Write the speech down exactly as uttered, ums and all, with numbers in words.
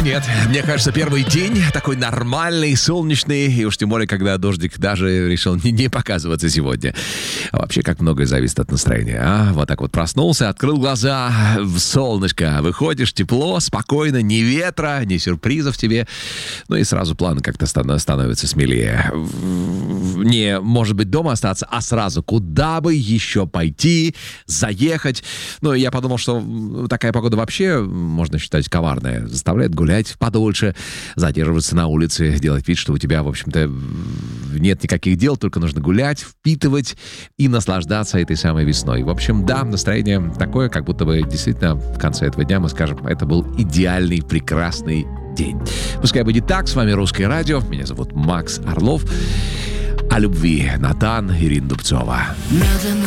нет. Мне кажется, первый день такой нормальный, солнечный, и уж тем более, когда дождик даже решил не, не показываться сегодня. А вообще, как многое зависит от настроения. А? Вот так вот проснулся, открыл глаза, в солнышко, выходишь, тепло, спокойно, ни ветра, ни сюрпризов тебе. Ну и сразу планы как-то становятся смелее. Не, может быть, дома остаться, а сразу куда бы еще пойти, заехать. Ну, я подумал, что такая погода вообще, можно считать, коварная. Заставляет гулять подольше, задерживаться на улице, делать вид, что у тебя, в общем-то, нет никаких дел, только нужно гулять, впитывать и наслаждаться этой самой весной. В общем, да, настроение такое, как будто бы действительно в конце этого дня мы скажем, это был идеальный, прекрасный день. Пускай будет так. С вами Русское радио. Меня зовут Макс Орлов. О любви Натан, Ирина Дубцова. Медленно